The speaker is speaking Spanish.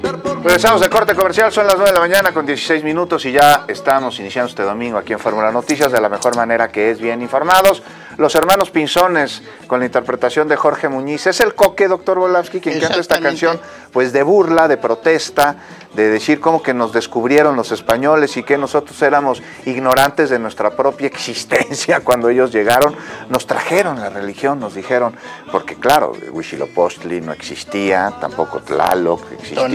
Regresamos del corte comercial, son las 9 de la mañana con 16 minutos y ya estamos iniciando este domingo aquí en Fórmula Noticias de la mejor manera, que es bien informados. Los hermanos Pinzones con la interpretación de Jorge Muñiz. Es el Coque, doctor Volavsky, quien canta esta canción, pues de burla, de protesta, de decir cómo que nos descubrieron los españoles y que nosotros éramos ignorantes de nuestra propia existencia cuando ellos llegaron. Nos trajeron la religión, nos dijeron, porque claro, Huitzilopochtli no existía, tampoco Tlaloc existía.